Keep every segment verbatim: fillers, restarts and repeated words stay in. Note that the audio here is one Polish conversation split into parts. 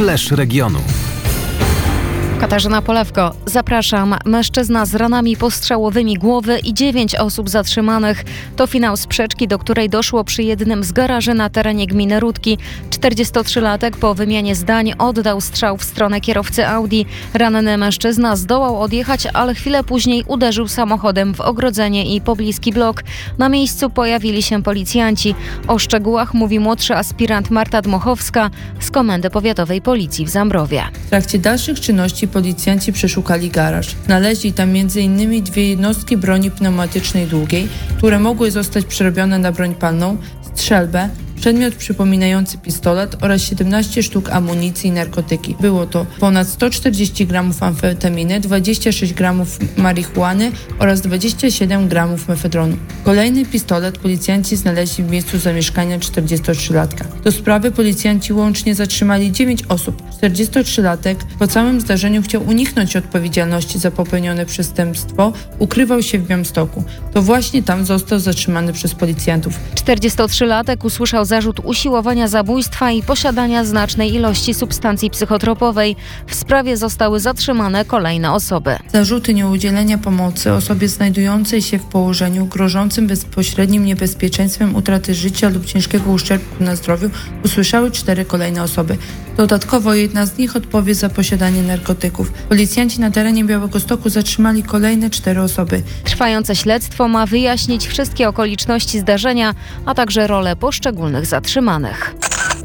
Flash regionu. Katarzyna Polewko, zapraszam. Mężczyzna z ranami postrzałowymi głowy i dziewięć osób zatrzymanych. To finał sprzeczki, do której doszło przy jednym z garaży na terenie gminy Rudki. czterdziestotrzylatek po wymianie zdań oddał strzał w stronę kierowcy Audi. Ranny mężczyzna zdołał odjechać, ale chwilę później uderzył samochodem w ogrodzenie i pobliski blok. Na miejscu pojawili się policjanci. O szczegółach mówi młodszy aspirant Marta Dmochowska z Komendy Powiatowej Policji w Zambrowie. W trakcie dalszych czynności policjanci przeszukali garaż. Znaleźli tam między innymi dwie jednostki broni pneumatycznej długiej, które mogły zostać przerobione na broń palną, strzelbę, przedmiot przypominający pistolet oraz siedemnaście sztuk amunicji i narkotyki. Było to ponad sto czterdzieści gramów amfetaminy, dwadzieścia sześć gramów marihuany oraz dwadzieścia siedem gramów mefedronu. Kolejny pistolet policjanci znaleźli w miejscu zamieszkania czterdziestotrzylatka. Do sprawy policjanci łącznie zatrzymali dziewięć osób. czterdziestotrzylatek po całym zdarzeniu chciał uniknąć odpowiedzialności za popełnione przestępstwo, ukrywał się w Białymstoku. To właśnie tam został zatrzymany przez policjantów. czterdziestotrzylatek usłyszał zarzut usiłowania zabójstwa i posiadania znacznej ilości substancji psychotropowej. W sprawie zostały zatrzymane kolejne osoby. Zarzuty nieudzielenia pomocy osobie znajdującej się w położeniu grożącym bezpośrednim niebezpieczeństwem utraty życia lub ciężkiego uszczerbku na zdrowiu usłyszały cztery kolejne osoby. Dodatkowo jedna z nich odpowie za posiadanie narkotyków. Policjanci na terenie Białegostoku zatrzymali kolejne cztery osoby. Trwające śledztwo ma wyjaśnić wszystkie okoliczności zdarzenia, a także rolę poszczególnych zatrzymanych.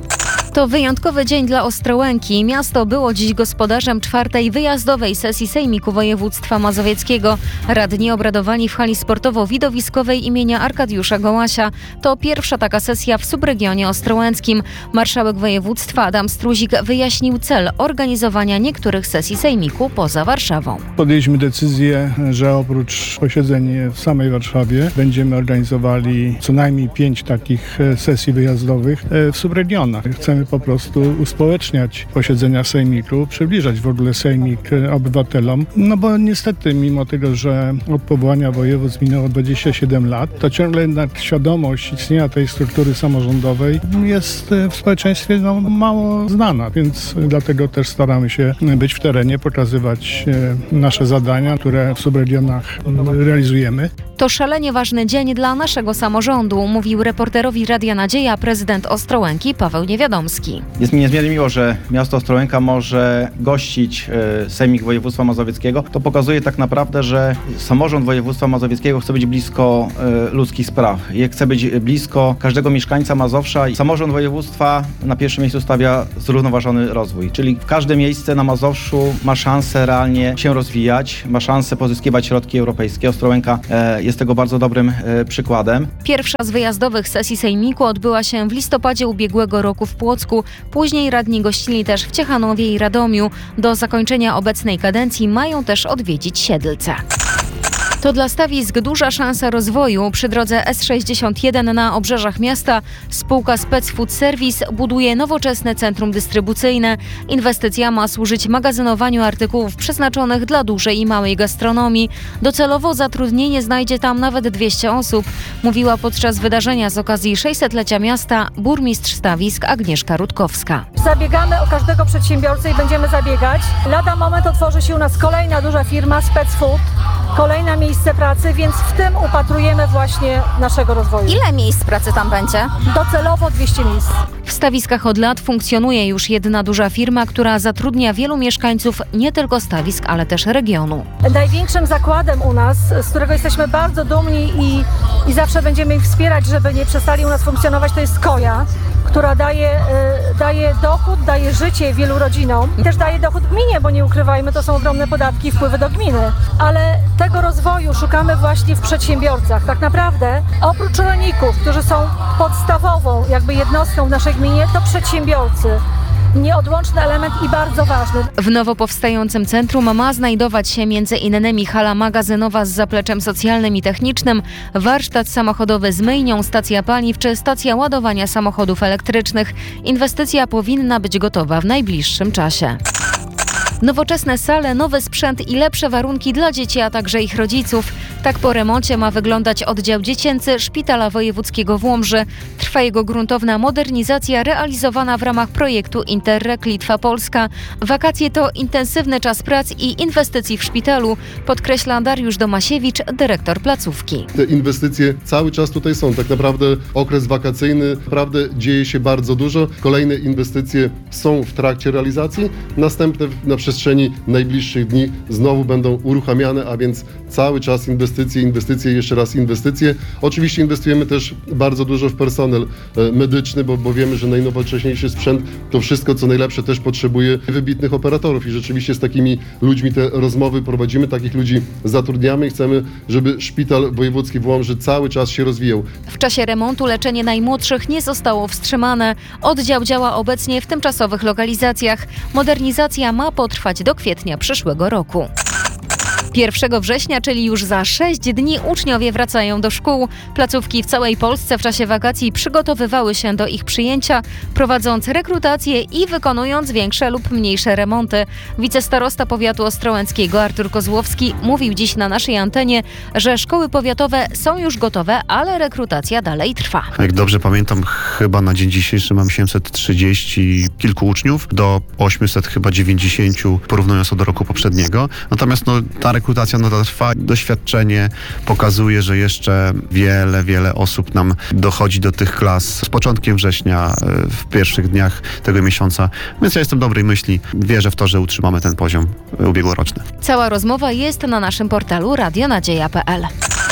To wyjątkowy dzień dla Ostrołęki. Miasto było dziś gospodarzem czwartej wyjazdowej sesji Sejmiku Województwa Mazowieckiego. Radni obradowali w hali sportowo-widowiskowej imienia Arkadiusza Gołasia. To pierwsza taka sesja w subregionie ostrołęckim. Marszałek województwa Adam Struzik wyjaśnił cel organizowania niektórych sesji Sejmiku poza Warszawą. Podjęliśmy decyzję, że oprócz posiedzeń w samej Warszawie będziemy organizowali co najmniej pięć takich sesji wyjazdowych w subregionach. Chcemy po prostu uspołeczniać posiedzenia Sejmiku, przybliżać w ogóle Sejmik obywatelom. No bo niestety, mimo tego, że od powołania województw minęło dwadzieścia siedem lat, to ciągle jednak świadomość istnienia tej struktury samorządowej jest w społeczeństwie no, mało znana, więc dlatego też staramy się być w terenie, pokazywać nasze zadania, które w subregionach realizujemy. To szalenie ważny dzień dla naszego samorządu, mówił reporterowi Radia Nadzieja prezydent Ostrołęki Paweł Niewiadomski. Jest mi niezmiernie miło, że miasto Ostrołęka może gościć e, Sejmik Województwa Mazowieckiego. To pokazuje tak naprawdę, że samorząd województwa mazowieckiego chce być blisko e, ludzkich spraw. Chce być blisko każdego mieszkańca Mazowsza. Samorząd województwa na pierwszym miejscu stawia zrównoważony rozwój, czyli każde miejsce na Mazowszu ma szansę realnie się rozwijać, ma szansę pozyskiwać środki europejskie. Ostrołęka e, jest tego bardzo dobrym e, przykładem. Pierwsza z wyjazdowych sesji Sejmiku odbyła się w listopadzie ubiegłego roku w Płocku. Później radni gościli też w Ciechanowie i Radomiu. Do zakończenia obecnej kadencji mają też odwiedzić Siedlce. To dla Stawisk duża szansa rozwoju. Przy drodze S sześćdziesiąt jeden na obrzeżach miasta spółka Spec Food Service buduje nowoczesne centrum dystrybucyjne. Inwestycja ma służyć magazynowaniu artykułów przeznaczonych dla dużej i małej gastronomii. Docelowo zatrudnienie znajdzie tam nawet dwieście osób, mówiła podczas wydarzenia z okazji sześćsetlecia miasta burmistrz Stawisk Agnieszka Rutkowska. Zabiegamy o każdego przedsiębiorcę i będziemy zabiegać. Lada moment otworzy się u nas kolejna duża firma Spec Food, kolejna miejsce pracy, więc w tym upatrujemy właśnie naszego rozwoju. Ile miejsc pracy tam będzie? Docelowo dwieście miejsc. W Stawiskach od lat funkcjonuje już jedna duża firma, która zatrudnia wielu mieszkańców nie tylko Stawisk, ale też regionu. Największym zakładem u nas, z którego jesteśmy bardzo dumni i, i zawsze będziemy ich wspierać, żeby nie przestali u nas funkcjonować, to jest Koja, która daje, y, daje dochód, daje życie wielu rodzinom. I też daje dochód gminie, bo nie ukrywajmy, to są ogromne podatki i wpływy do gminy. Ale tego rozwoju szukamy właśnie w przedsiębiorcach. Tak naprawdę oprócz rolników, którzy są podstawową jakby jednostką w naszej gminie, to przedsiębiorcy. Nieodłączny element i bardzo ważny. W nowo powstającym centrum ma znajdować się między innymi hala magazynowa z zapleczem socjalnym i technicznym, warsztat samochodowy z myjnią, stacja paliw czy stacja ładowania samochodów elektrycznych. Inwestycja powinna być gotowa w najbliższym czasie. Nowoczesne sale, nowy sprzęt i lepsze warunki dla dzieci, a także ich rodziców. Tak po remoncie ma wyglądać oddział dziecięcy Szpitala Wojewódzkiego w Łomży. Trwa jego gruntowna modernizacja realizowana w ramach projektu Interreg Litwa-Polska. Wakacje to intensywny czas prac i inwestycji w szpitalu, podkreśla Dariusz Domasiewicz, dyrektor placówki. Te inwestycje cały czas tutaj są. Tak naprawdę okres wakacyjny, naprawdę dzieje się bardzo dużo. Kolejne inwestycje są w trakcie realizacji. Następne na przestrzeni najbliższych dni znowu będą uruchamiane, a więc cały czas inwestycje, inwestycje, jeszcze raz inwestycje. Oczywiście inwestujemy też bardzo dużo w personel medyczny, bo, bo wiemy, że najnowocześniejszy sprzęt to wszystko, co najlepsze, też potrzebuje wybitnych operatorów i rzeczywiście z takimi ludźmi te rozmowy prowadzimy, takich ludzi zatrudniamy i chcemy, żeby Szpital Wojewódzki w Łomży cały czas się rozwijał. W czasie remontu leczenie najmłodszych nie zostało wstrzymane. Oddział działa obecnie w tymczasowych lokalizacjach. Modernizacja ma potrwać do kwietnia przyszłego roku. pierwszego września, czyli już za sześć dni, uczniowie wracają do szkół. Placówki w całej Polsce w czasie wakacji przygotowywały się do ich przyjęcia, prowadząc rekrutację i wykonując większe lub mniejsze remonty. Wicestarosta powiatu ostrołęckiego Artur Kozłowski mówił dziś na naszej antenie, że szkoły powiatowe są już gotowe, ale rekrutacja dalej trwa. Jak dobrze pamiętam, chyba na dzień dzisiejszy mam siedemset trzydzieści kilku uczniów, do osiemset chyba dziewięćdziesięciu, porównując to do roku poprzedniego. Natomiast no, ta rekrutacja nadal trwa. Doświadczenie pokazuje, że jeszcze wiele, wiele osób nam dochodzi do tych klas z początkiem września, w pierwszych dniach tego miesiąca. Więc ja jestem dobrej myśli. Wierzę w to, że utrzymamy ten poziom ubiegłoroczny. Cała rozmowa jest na naszym portalu radionadzieja kropka pe el.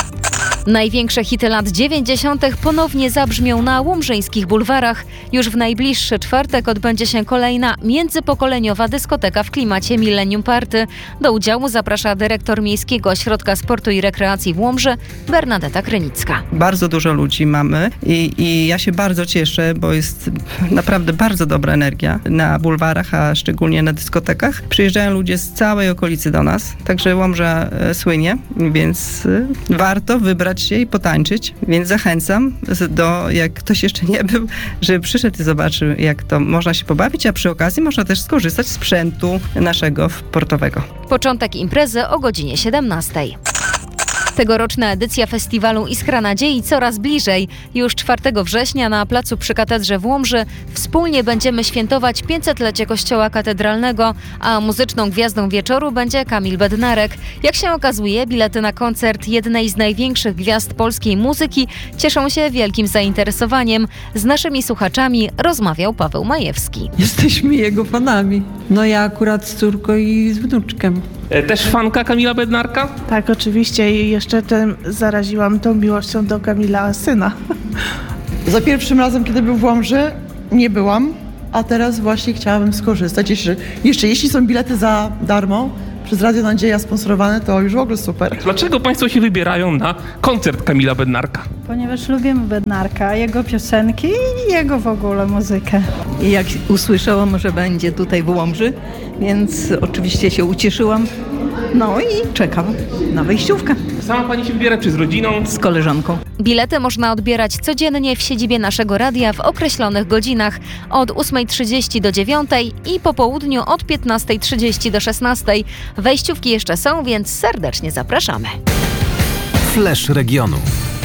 Największe hity lat dziewięćdziesiątych ponownie zabrzmią na łomżyńskich bulwarach. Już w najbliższy czwartek odbędzie się kolejna międzypokoleniowa dyskoteka w klimacie Millennium Party. Do udziału zaprasza dyrektor Miejskiego Ośrodka Sportu i Rekreacji w Łomży, Bernadeta Krynicka. Bardzo dużo ludzi mamy i, i ja się bardzo cieszę, bo jest naprawdę bardzo dobra energia na bulwarach, a szczególnie na dyskotekach. Przyjeżdżają ludzie z całej okolicy do nas, także Łomża e, słynie, więc e, warto wybrać się i potańczyć, więc zachęcam do, jak ktoś jeszcze nie był, żeby przyszedł i zobaczył, jak to można się pobawić, a przy okazji można też skorzystać z sprzętu naszego portowego. Początek imprezy o godzinie siedemnastej. Tegoroczna edycja festiwalu Iskra Nadziei coraz bliżej. Już czwartego września na placu przy katedrze w Łomży wspólnie będziemy świętować pięćsetlecie Kościoła Katedralnego, a muzyczną gwiazdą wieczoru będzie Kamil Bednarek. Jak się okazuje, bilety na koncert jednej z największych gwiazd polskiej muzyki cieszą się wielkim zainteresowaniem. Z naszymi słuchaczami rozmawiał Paweł Majewski. Jesteśmy jego fanami. No ja akurat z córką i z wnuczkiem. Też fanka Kamila Bednarka? Tak, oczywiście i jeszcze tym zaraziłam tą miłością do Kamila syna. Za pierwszym razem, kiedy był w Łomży, nie byłam, a teraz właśnie chciałabym skorzystać. Jeszcze, jeszcze jeśli są bilety za darmo, przez Radio Nadzieja sponsorowane, to już w ogóle super. Dlaczego Państwo się wybierają na koncert Kamila Bednarka? Ponieważ lubimy Bednarka, jego piosenki i jego w ogóle muzykę. I jak usłyszałam, że będzie tutaj w Łomży, więc oczywiście się ucieszyłam. No i czekam na wejściówkę. Sama Pani się wybiera czy z rodziną? Z koleżanką. Bilety można odbierać codziennie w siedzibie naszego radia w określonych godzinach od ósmej trzydzieści do dziewiątej i po południu od piętnastej trzydzieści do szesnastej. Wejściówki jeszcze są, więc serdecznie zapraszamy. Flash regionu.